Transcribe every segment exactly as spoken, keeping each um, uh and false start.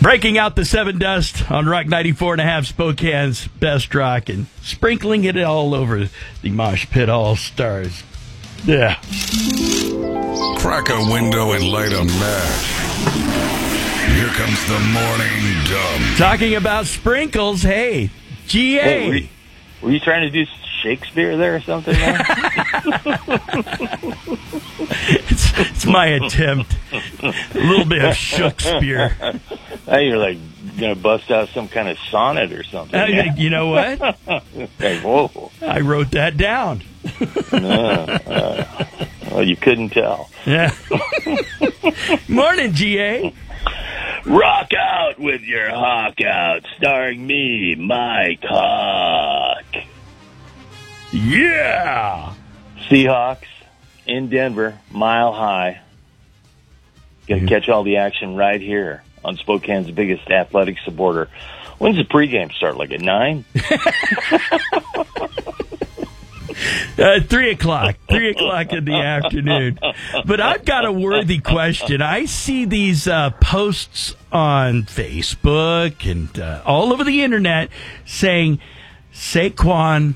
Breaking out the seven dust on Rock ninety-four and a half, Spokane's best rock, and sprinkling it all over the Mosh Pit All-Stars. Yeah. Crack a window and light a match. Here comes the morning dump. Talking about sprinkles, hey, G A. Hey, were, you, were you trying to do Shakespeare there or something, man? it's, it's my attempt. A little bit of Shakespeare. Now you're like going to bust out some kind of sonnet or something. Uh, yeah. You know what? Like, whoa. I wrote that down. uh, uh, well, you couldn't tell. Yeah. Morning, G A. Rock out with your hawk out, starring me, Mike Hawk. Yeah. Seahawks in Denver, Mile High. Gonna catch all the action right here on Spokane's biggest athletic supporter. When's the pregame start? Like at nine? Uh, three o'clock. Three o'clock in the afternoon. But I've got a worthy question. I see these uh, posts on Facebook and uh, all over the internet saying Saquon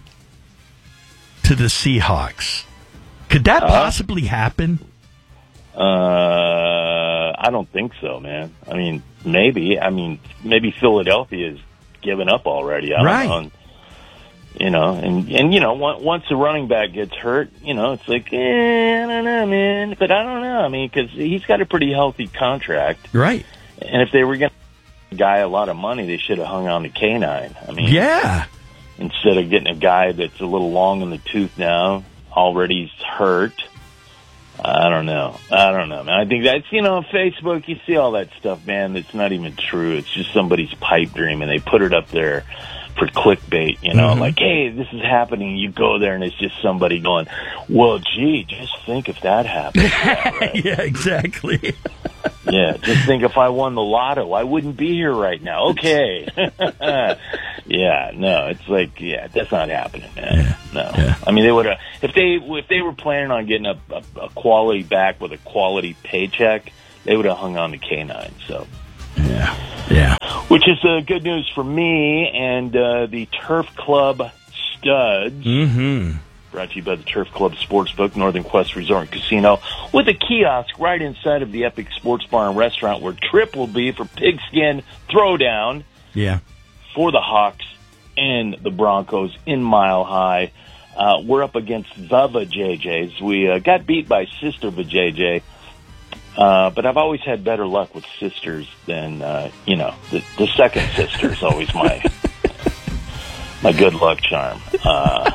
to the Seahawks. Could that possibly happen? Uh, I don't think so, man. I mean, maybe. I mean, maybe Philadelphia's given up already. I don't right. know. You know, and, and, you know, once a running back gets hurt, you know, it's like, eh, I don't know, man. But I don't know. I mean, because he's got a pretty healthy contract. Right. And if they were going to give a guy a lot of money, they should have hung on to K nine. I mean, yeah. Instead of getting a guy that's a little long in the tooth now, already hurt. I don't know. I don't know, man. I think that's, you know, Facebook, you see all that stuff, man, that's not even true. It's just somebody's pipe dream, and they put it up there for clickbait, you know, mm-hmm. like, hey, this is happening. You go there, and it's just somebody going, well, gee, just think if that happened. Yeah, right? Yeah, exactly. Yeah, just think if I won the lotto, I wouldn't be here right now. Okay. Yeah, no, it's like, yeah, that's not happening, man. Yeah. No. Yeah. I mean, they would have, if they, if they were planning on getting a, a, a quality back with a quality paycheck, they would have hung on to K nine, so. Yeah, yeah. Which is uh, good news for me and uh, the Turf Club Studs. Mm-hmm. Brought to you by the Turf Club Sportsbook, Northern Quest Resort and Casino, with a kiosk right inside of the Epic Sports Bar and Restaurant, where Trip will be for Pigskin Throwdown. Yeah. For the Hawks and the Broncos in Mile High. Uh, we're up against the Vajayjays. We uh, got beat by Sister Vajayjay. Uh, but I've always had better luck with sisters than, uh, you know, the, the second sister is always my my good luck charm. Uh,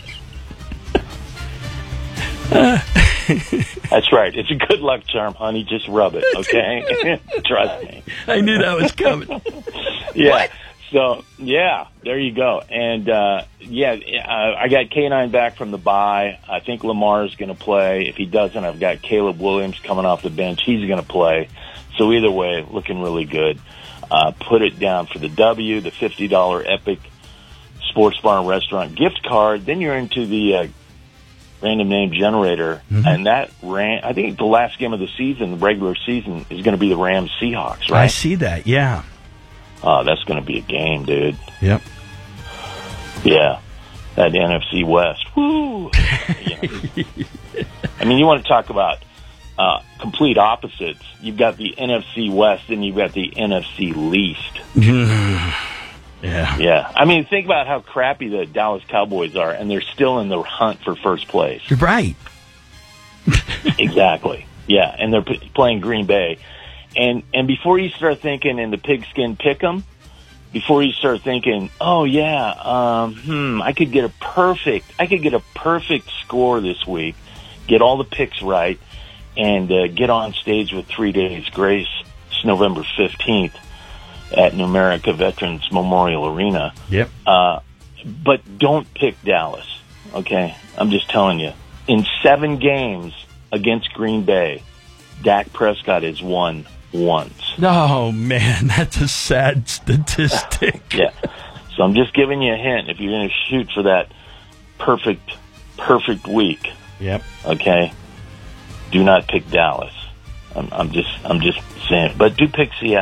that's right. It's a good luck charm, honey. Just rub it, okay? Trust me. I knew that was coming. Yeah. What? So, yeah, there you go. And, uh, yeah, uh, I got K nine back from the bye. I think Lamar's going to play. If he doesn't, I've got Caleb Williams coming off the bench. He's going to play. So either way, looking really good. Uh, put it down for the W, the fifty dollars Epic Sports Bar and Restaurant gift card. Then you're into the uh, random name generator. Mm-hmm. And that ran, I think the last game of the season, the regular season, is going to be the Rams Seahawks, right? I see that, yeah. Oh, that's going to be a game, dude. Yep. Yeah. That N F C West. Woo! Yeah. I mean, you want to talk about uh, complete opposites. You've got the N F C West and you've got the N F C least. Yeah. Yeah. I mean, think about how crappy the Dallas Cowboys are, and they're still in the hunt for first place. You're right. Exactly. Yeah, and they're p- playing Green Bay. And and before you start thinking in the pigskin pick'em, before you start thinking, oh yeah, um, hmm, I could get a perfect, I could get a perfect score this week, get all the picks right, and uh, get on stage with Three Days Grace, November fifteenth at Numerica Veterans Memorial Arena. Yep. Uh, but don't pick Dallas, okay? I'm just telling you. In seven games against Green Bay, Dak Prescott has won once. Oh, man, that's a sad statistic. Yeah. So I'm just giving you a hint. If you're going to shoot for that perfect, perfect week, yep. Okay, do not pick Dallas. I'm, I'm just, I'm just saying. But do pick Seattle.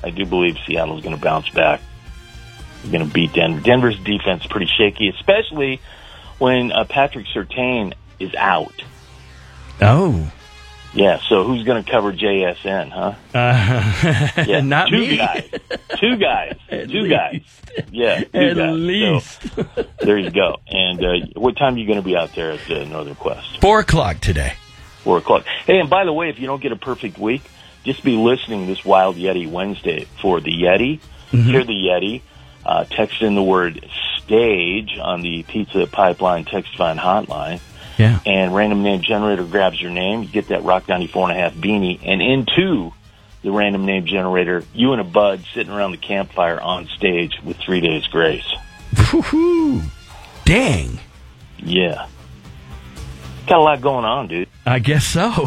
I do believe Seattle's going to bounce back. They're going to beat Denver. Denver's defense is pretty shaky, especially when uh, Patrick Surtain is out. Oh. Yeah, so who's going to cover J S N, huh? Uh, yeah, not two me. guys. Two guys. At two least. guys. Yeah, two At guys. least. So, there you go. And uh, what time are you going to be out there at uh, Northern Quest? Four o'clock today. Four o'clock. Hey, and by the way, if you don't get a perfect week, just be listening this Wild Yeti Wednesday for the Yeti. Mm-hmm. Hear the Yeti. Uh, text in the word stage on the Pizza Pipeline text line hotline. Yeah. And random name generator grabs your name. You get that Rock ninety-four and a half beanie. And into the random name generator, you and a bud sitting around the campfire on stage with Three Days Grace. Woo-hoo. Dang. Yeah. Got a lot going on, dude. I guess so.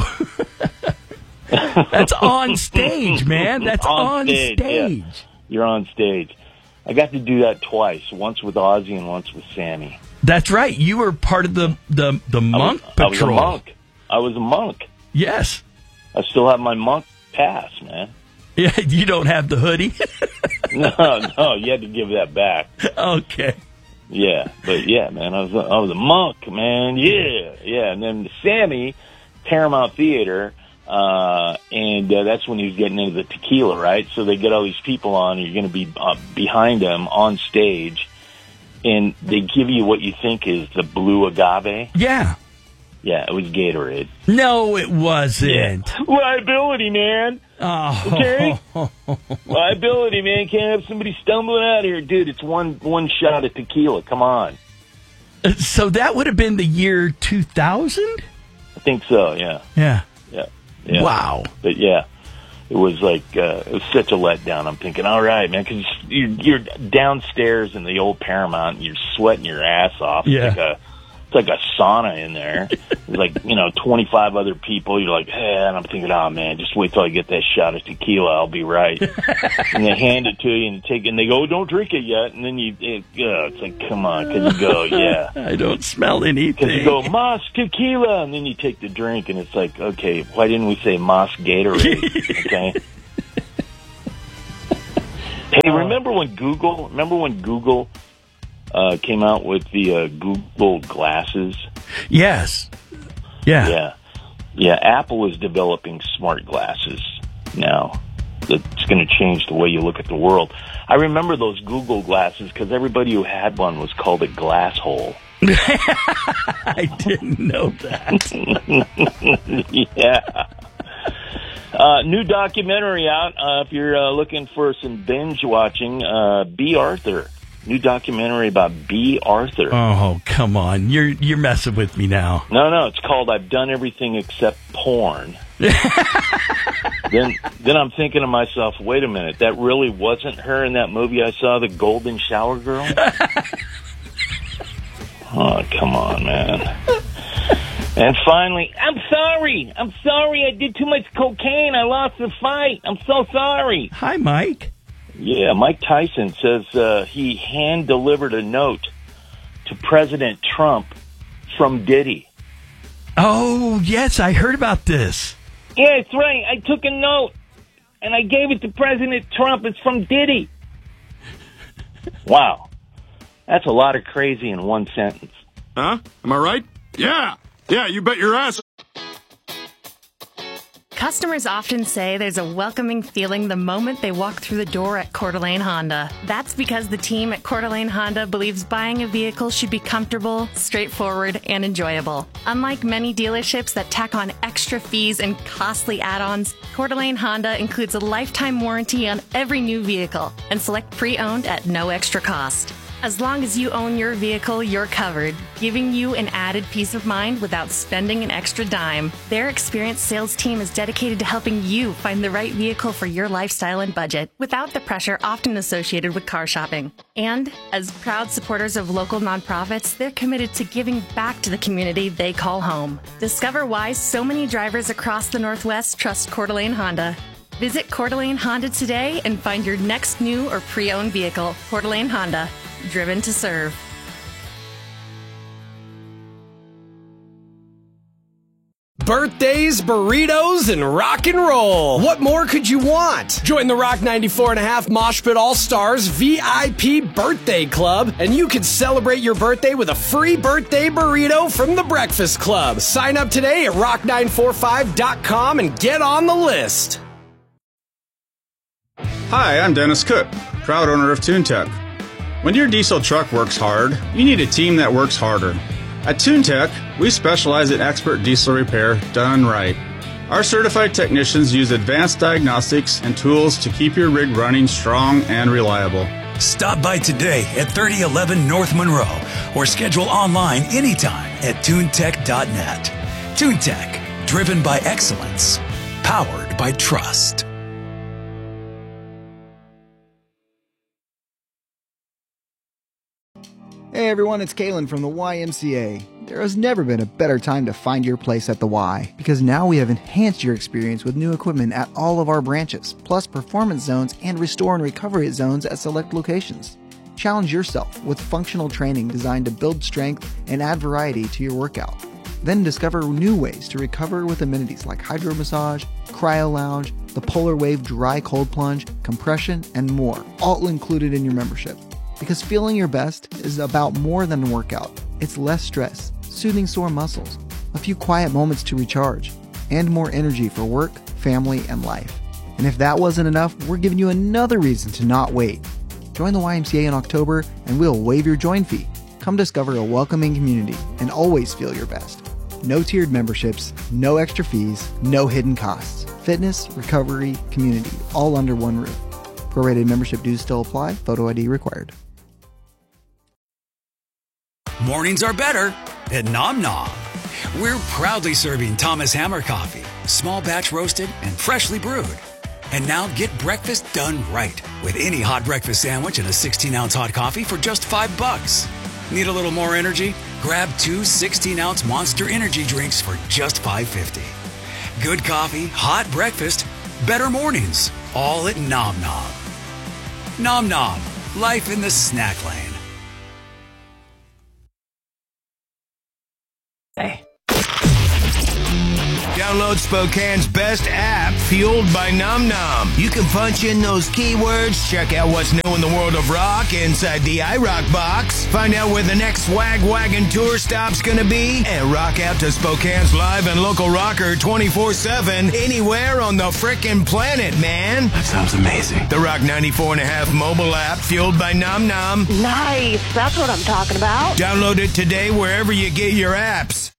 That's on stage, man. That's on, on stage. stage. Yeah. You're on stage. I got to do that twice, once with Ozzy and once with Sammy. That's right. You were part of the the, the monk I was, patrol. I was a monk. I was a monk. Yes. I still have my monk pass, man. Yeah, you don't have the hoodie? no, no, you had to give that back. Okay. Yeah, but yeah, man, I was a, I was a monk, man. Yeah, yeah. And then Sammy, Paramount Theater, uh, and uh, that's when he was getting into the tequila, right? So they get all these people on, and you're going to be uh, behind them on stage, and they give you what you think is the blue agave. Yeah. Yeah, it was Gatorade. No, it wasn't. Yeah. Liability, man. Oh. Okay? Liability, man. Can't have somebody stumbling out here. Dude, it's one one shot of tequila. Come on. So that would have been the year two thousand? I think so, yeah. Yeah. Yeah. yeah. Wow. But, yeah, it was like, uh, it was such a letdown. I'm thinking, all right, man, because you're, you're downstairs in the old Paramount, and you're sweating your ass off. Yeah. It's like a, it's like a sauna in there. There's like, you know, twenty-five other people. You're like, hey, and I'm thinking, oh, man, just wait till I get that shot of tequila. I'll be right. And they hand it to you, and you take it, and they go, oh, don't drink it yet. And then you, it, uh, it's like, come on, because you go, yeah. I don't smell anything. Because you go, Moss tequila, and then you take the drink, and it's like, okay, why didn't we say Moss Gatorade? Okay. Hey, remember when Google? Remember when Google uh, came out with the uh, Google glasses? Yes. Yeah. Yeah, yeah. Apple is developing smart glasses now. That's going to change the way you look at the world. I remember those Google glasses because everybody who had one was called a glass hole. I didn't know that. Yeah. Uh, new documentary out. Uh, if you're uh, looking for some binge watching, uh, B. Arthur. New documentary about B. Arthur. Oh, come on. You're you're messing with me now. No, no. It's called I've Done Everything Except Porn. then then I'm thinking to myself, wait a minute. That really wasn't her in that movie I saw, The Golden Shower Girl? Oh, come on, man. And finally, I'm sorry. I'm sorry. I did too much cocaine. I lost the fight. I'm so sorry. Hi, Mike. Yeah, Mike Tyson says uh, he hand-delivered a note to President Trump from Diddy. Oh, yes, I heard about this. Yeah, that's right. I took a note, and I gave it to President Trump. It's from Diddy. Wow. That's a lot of crazy in one sentence. Huh? Am I right? Yeah. Yeah, you bet your ass. Customers often say there's a welcoming feeling the moment they walk through the door at Coeur d'Alene Honda. That's because the team at Coeur d'Alene Honda believes buying a vehicle should be comfortable, straightforward, and enjoyable. Unlike many dealerships that tack on extra fees and costly add-ons, Coeur d'Alene Honda includes a lifetime warranty on every new vehicle and select pre-owned at no extra cost. As long as you own your vehicle, you're covered, giving you an added peace of mind without spending an extra dime. Their experienced sales team is dedicated to helping you find the right vehicle for your lifestyle and budget without the pressure often associated with car shopping. And as proud supporters of local nonprofits, they're committed to giving back to the community they call home. Discover why so many drivers across the Northwest trust Coeur d'Alene Honda. Visit Coeur d'Alene Honda today and find your next new or pre-owned vehicle. Coeur d'Alene Honda. Driven to serve. birthdays, burritos, and rock and roll. What more could you want? Join the Rock ninety-four and a half Mosh Pit All-Stars V I P Birthday Club, and you can celebrate your birthday with a free birthday burrito from the Breakfast Club. Sign up today at rock nine four five dot com and get on the list. Hi, I'm Dennis Cook, proud owner of TuneTech. When your diesel truck works hard, you need a team that works harder. At TuneTech, we specialize in expert diesel repair done right. Our certified technicians use advanced diagnostics and tools to keep your rig running strong and reliable. Stop by today at thirty eleven North Monroe or schedule online anytime at tune tech dot net. TuneTech, driven by excellence, powered by trust. Hey everyone, it's Kalen from the Y M C A. There has never been a better time to find your place at the Y, because now we have enhanced your experience with new equipment at all of our branches, plus performance zones and restore and recovery zones at select locations. Challenge yourself with functional training designed to build strength and add variety to your workout. Then discover new ways to recover with amenities like hydro massage, cryo lounge, the Polar Wave dry cold plunge, compression, and more, all included in your membership. Because feeling your best is about more than a workout. It's less stress, soothing sore muscles, a few quiet moments to recharge, and more energy for work, family, and life. And if that wasn't enough, we're giving you another reason to not wait. Join the Y M C A in October and we'll waive your join fee. Come discover a welcoming community and always feel your best. No tiered memberships, no extra fees, no hidden costs. Fitness, recovery, community, all under one roof. Prorated membership dues still apply. Photo I D required. Mornings are better at Nom Nom. We're proudly serving Thomas Hammer coffee, small batch roasted and freshly brewed. And now get breakfast done right with any hot breakfast sandwich and a sixteen ounce hot coffee for just five bucks. Need a little more energy? Grab two sixteen ounce Monster Energy drinks for just five fifty. Good coffee, hot breakfast, better mornings, all at Nom Nom. Nom Nom, life in the snack lane. Hey. Download Spokane's best app, Fueled by Nom Nom. You can punch in those keywords, check out what's new in the world of rock inside the iRock box, find out where the next Swag Wagon tour stop's gonna be, and rock out to Spokane's live and local rocker twenty-four seven anywhere on the frickin' planet, man. That sounds amazing. The Rock ninety-four and a half mobile app, Fueled by Nom Nom. Nice. That's what I'm talking about. Download it today wherever you get your apps.